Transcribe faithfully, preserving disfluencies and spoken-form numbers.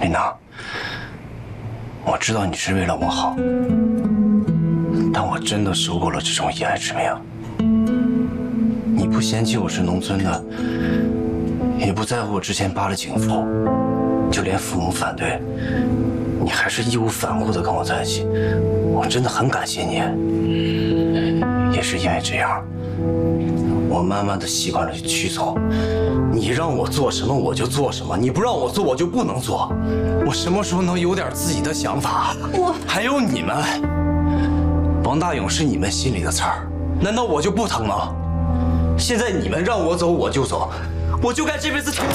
琳娜，我知道你是为了我好，但我真的受够了这种以爱之名。你不嫌弃我是农村的，也不在乎我之前扒了警服，就连父母反对，你还是义无反顾地跟我在一起，我真的很感谢你。也是因为这样，我慢慢的习惯了屈从。你让我做什么我就做什么，你不让我做我就不能做。我什么时候能有点自己的想法？我还有你们，王大勇是你们心里的刺儿，难道我就不疼吗？现在你们让我走我就走，我就该这辈子。